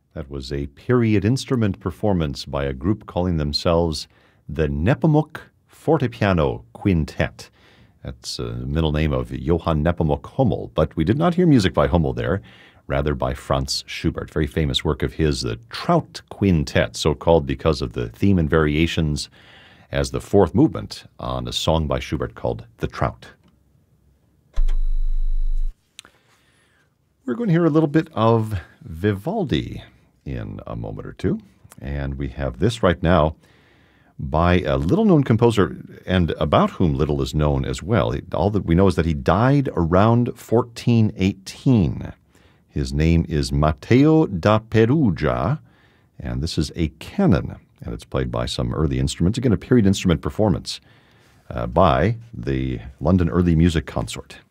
That was a period instrument performance by a group calling themselves the Nepomuk Fortepiano Quintet. That's the middle name of Johann Nepomuk Hummel, but we did not hear music by Hummel there, rather by Franz Schubert. Very famous work of his, the Trout Quintet, so called because of the theme and variations as the fourth movement on a song by Schubert called The Trout. We're going to hear a little bit of Vivaldi in a moment or two, and we have this right now by a little-known composer and about whom little is known as well. All that we know is that he died around 1418. His name is Matteo da Perugia, and this is a canon, and it's played by some early instruments. Again, a period instrument performance by the London Early Music Consort.